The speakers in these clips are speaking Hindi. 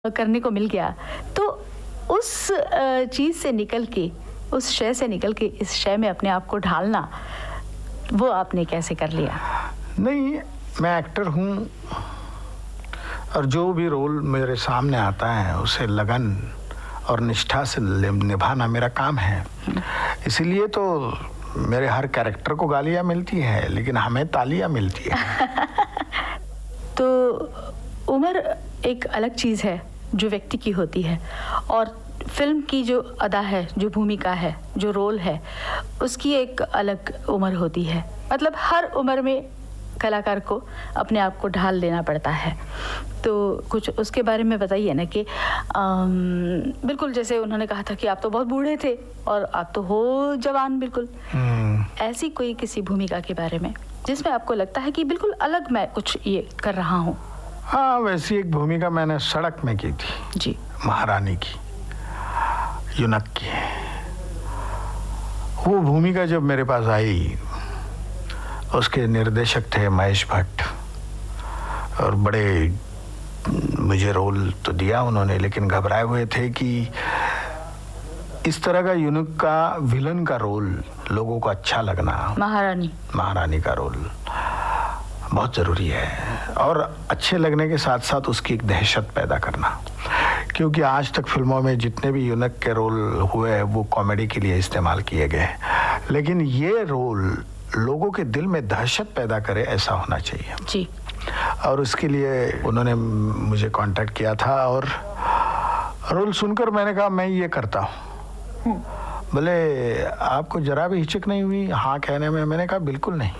करने को मिल गया, तो उस चीज़ से निकल के, उस शय से निकल के इस शय में अपने आप को ढालना, वो आपने कैसे कर लिया? नहीं, मैं एक्टर हूँ और जो भी रोल मेरे सामने आता है उसे लगन और निष्ठा से निभाना मेरा काम है। इसीलिए तो मेरे हर कैरेक्टर को गालियाँ मिलती है, लेकिन हमें तालियाँ मिलती है। तो उम्र एक अलग चीज़ है जो व्यक्ति की होती है, और फिल्म की जो अदा है, जो भूमिका है, जो रोल है, उसकी एक अलग उम्र होती है। मतलब हर उम्र में कलाकार को अपने आप को ढाल लेना पड़ता है। तो कुछ उसके बारे में बताइए ना कि बिल्कुल जैसे उन्होंने कहा था कि आप तो बहुत बूढ़े थे और आप तो हो जवान बिल्कुल। ऐसी कोई किसी भूमिका के बारे में जिसमें आपको लगता है कि बिल्कुल अलग मैं कुछ ये कर रहा हूँ? हाँ, वैसी एक भूमिका मैंने सड़क में की थी जी, महारानी की, यूनक की। वो भूमिका जब मेरे पास आई, उसके निर्देशक थे महेश भट्ट, और बड़े मुझे रोल तो दिया उन्होंने, लेकिन घबराए हुए थे कि इस तरह का यूनक का विलन का रोल लोगों को अच्छा लगना, महारानी का रोल बहुत ज़रूरी है, और अच्छे लगने के साथ साथ उसकी एक दहशत पैदा करना। क्योंकि आज तक फिल्मों में जितने भी यूनक के रोल हुए हैं वो कॉमेडी के लिए इस्तेमाल किए गए, लेकिन ये रोल लोगों के दिल में दहशत पैदा करे, ऐसा होना चाहिए जी। और उसके लिए उन्होंने मुझे कांटेक्ट किया था, और रोल सुनकर मैंने कहा मैं ये करता हूँ। बोले आपको जरा भी हिचक नहीं हुई हाँ कहने में? मैंने कहा बिल्कुल नहीं।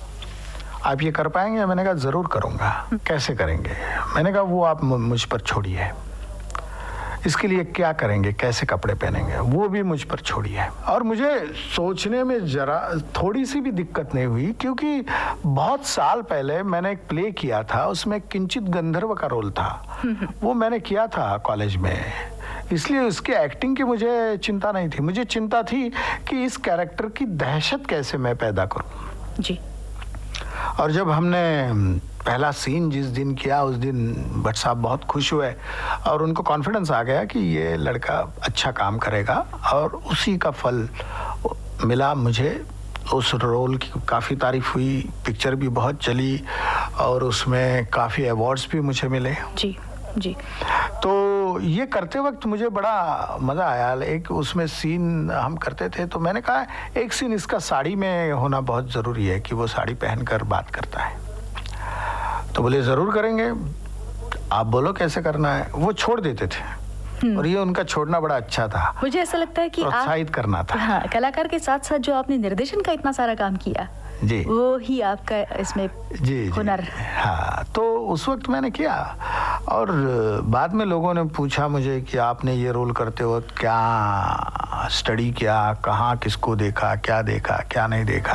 आप ये कर पाएंगे? मैंने कहा जरूर करूँगा। कैसे करेंगे? मैंने कहा वो आप मुझ पर छोड़िए। इसके लिए क्या करेंगे, कैसे कपड़े पहनेंगे, वो भी मुझ पर छोड़िए। और मुझे सोचने में जरा थोड़ी सी भी दिक्कत नहीं हुई, क्योंकि बहुत साल पहले मैंने एक प्ले किया था, उसमें किंचित गंधर्व का रोल था। वो मैंने किया था कॉलेज में, इसलिए उसके एक्टिंग की मुझे चिंता नहीं थी। मुझे चिंता थी कि इस कैरेक्टर की दहशत कैसे मैं पैदा करूं। जी। और जब हमने पहला सीन जिस दिन किया, उस दिन भट्ट साहब बहुत खुश हुए और उनको कॉन्फिडेंस आ गया कि ये लड़का अच्छा काम करेगा, और उसी का फल मिला मुझे। उस रोल की काफ़ी तारीफ हुई, पिक्चर भी बहुत चली और उसमें काफ़ी अवार्ड्स भी मुझे मिले। जी जी। तो ये करते वक्त मुझे बड़ा मज़ा आया। एक उसमें सीन हम करते थे, तो मैंने कहा एक सीन इसका साड़ी में होना बहुत ज़रूरी है कि वो साड़ी पहनकर बात करता है। तो बोले ज़रूर करेंगे, आप बोलो कैसे करना है। वो छोड़ देते थे, और ये उनका छोड़ना बड़ा अच्छा था। मुझे ऐसा लगता है कि प्रोत्साहित करना था। हाँ, कलाकार के साथ साथ जो आपने निर्देशन का इतना सारा काम किया, जी, वो ही आपका इसमें जी हुनर। हाँ, तो उस वक्त मैंने किया, और बाद में लोगों ने पूछा मुझे कि आपने ये रोल करते वक्त क्या स्टडी किया, कहाँ किसको देखा, क्या नहीं देखा।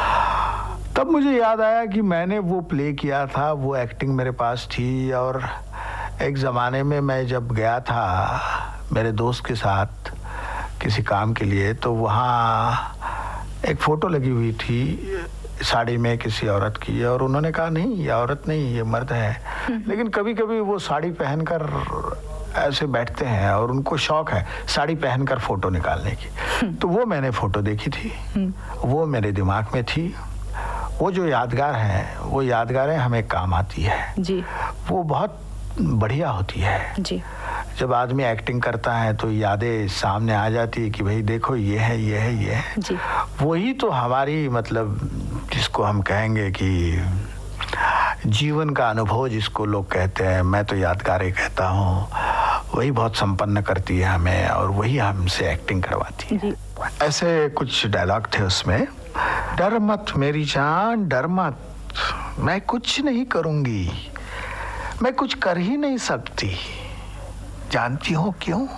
तब मुझे याद आया कि मैंने वो प्ले किया था, वो एक्टिंग मेरे पास थी। और एक ज़माने में मैं जब गया था मेरे दोस्त के साथ किसी काम के लिए, तो वहाँ एक फ़ोटो लगी हुई थी साड़ी में किसी औरत की, और उन्होंने कहा नहीं ये औरत नहीं, ये मर्द है। लेकिन कभी कभी वो साड़ी पहनकर ऐसे बैठते हैं और उनको शौक है साड़ी पहनकर फ़ोटो निकालने की। तो वो मैंने फ़ोटो देखी थी, वो मेरे दिमाग में थी। वो जो यादगार हैं, वो यादगारें हमें काम आती है जी। वो बहुत बढ़िया होती है जी। जब आदमी एक्टिंग करता है तो यादें सामने आ जाती है कि भाई देखो ये है, ये है, ये है जी। वही तो हमारी मतलब जिसको हम कहेंगे कि जीवन का अनुभव जिसको लोग कहते हैं, मैं तो यादगारें कहता हूँ, वही बहुत संपन्न करती है हमें, और वही हमसे एक्टिंग करवाती है। जी। ऐसे कुछ डायलॉग थे उसमें। डर मत मेरी जान, डर मत, मैं कुछ नहीं करूँगी, मैं कुछ कर ही नहीं सकती। जानती हो क्यों?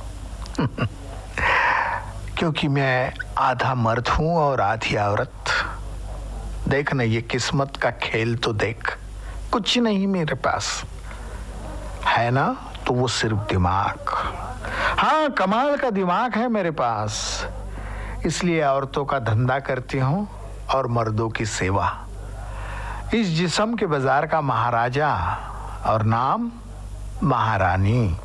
क्योंकि मैं आधा मर्द हूं और आधी औरत। देख ना ये किस्मत का खेल तो देख, कुछ नहीं मेरे पास है ना, तो वो सिर्फ दिमाग। हाँ, कमाल का दिमाग है मेरे पास, इसलिए औरतों का धंधा करती हूं और मर्दों की सेवा। इस जिस्म के बाजार का महाराजा और नाम महारानी।